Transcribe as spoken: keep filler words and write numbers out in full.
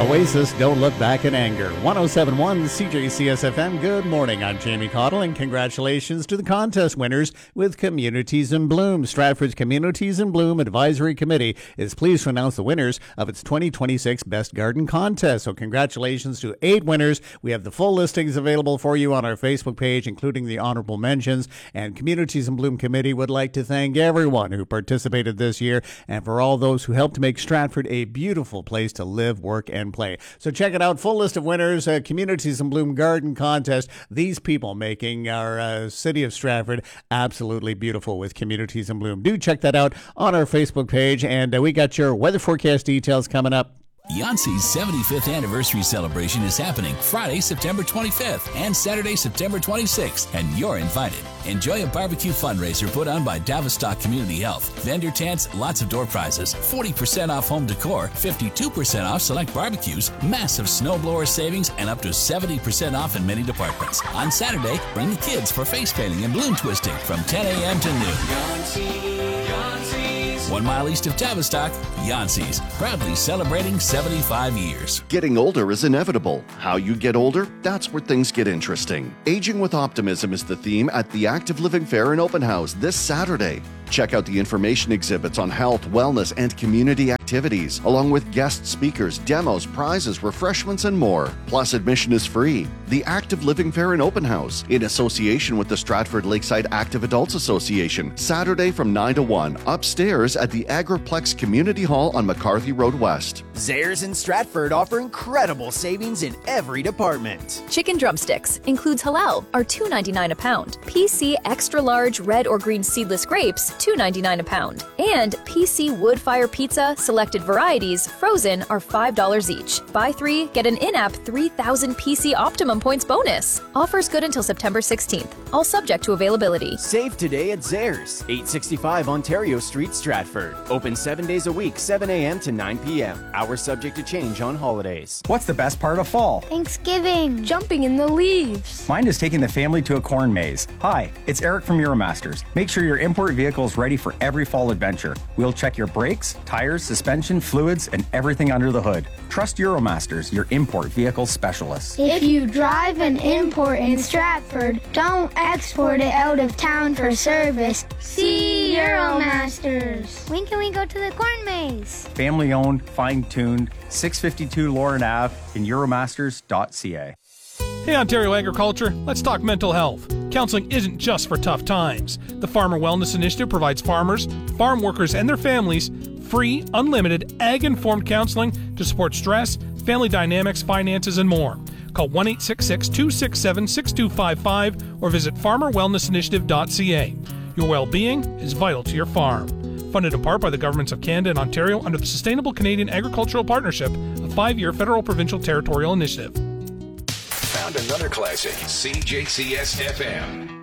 Oasis, Don't Look Back in Anger. one oh seven point one C J C S F M. Good morning. I'm Jamie Cottle, and congratulations to the contest winners with Communities in Bloom. Stratford's Communities in Bloom Advisory Committee is pleased to announce the winners of its twenty twenty-six Best Garden Contest. So congratulations to eight winners. We have the full listings available for you on our Facebook page, including the honorable mentions. And Communities in Bloom Committee would like to thank everyone who participated this year and for all those who helped to make Stratford a beautiful place to live, work, and play. So check it out. Full list of winners, uh, Communities in Bloom Garden Contest. These people making our uh, city of Stratford absolutely beautiful with Communities in Bloom. Do check that out on our Facebook page. And uh, we got your weather forecast details coming up. Yancey's seventy-fifth anniversary celebration is happening Friday, September twenty-fifth and Saturday, September twenty-sixth, and you're invited. Enjoy a barbecue fundraiser put on by Davistock Community Health. Vendor tents, lots of door prizes, forty percent off home decor, fifty-two percent off select barbecues, massive snowblower savings, and up to seventy percent off in many departments. On Saturday, bring the kids for face painting and balloon twisting from ten a.m. to noon. Yancey, Yancey's. One mile east of Tavistock, Yancey's, proudly celebrating seventy-five years. Getting older is inevitable. How you get older? That's where things get interesting. Aging with Optimism is the theme at the Active Living Fair and Open House this Saturday. Check out the information exhibits on health, wellness, and community activities, along with guest speakers, demos, prizes, refreshments, and more. Plus, admission is free. The Active Living Fair and Open House, in association with the Stratford Lakeside Active Adults Association, Saturday from nine to one, upstairs at the Agriplex Community Hall on McCarthy Road West. Zehrs in Stratford offer incredible savings in every department. Chicken drumsticks includes halal, are two ninety-nine a pound. P C extra large red or green seedless grapes, two ninety-nine a pound. And P C wood fire pizza selected varieties frozen are five dollars each. Buy three, get an in-app three thousand P C Optimum points bonus. Offers good until September sixteenth. All subject to availability. Save today at Zehrs, eight sixty-five Ontario Street, Stratford. Open seven days a week, seven a.m. to nine p.m. Hours subject to change on holidays. What's the best part of fall? Thanksgiving. Jumping in the leaves. Mine is taking the family to a corn maze. Hi, it's Eric from Euromasters. Make sure your import vehicle is ready for every fall adventure. We'll check your brakes, tires, suspension, fluids, and everything under the hood. Trust Euromasters, your import vehicle specialist. If you drive an import in Stratford, don't export it out of town for service. See Euromasters. When can we go to the corn maze? Family owned, fine tuned, six fifty-two Lauren Avenue in euromasters dot c a. Hey Ontario Agriculture, let's talk mental health. Counseling isn't just for tough times. The Farmer Wellness Initiative provides farmers, farm workers, and their families free, unlimited, ag-informed counseling to support stress, family dynamics, finances, and more. Call one eight six six, two six seven, six two five five or visit farmer wellness initiative dot c a. Your well-being is vital to your farm. Funded in part by the governments of Canada and Ontario under the Sustainable Canadian Agricultural Partnership, a five-year federal provincial territorial initiative. Found another classic, C J C S F M.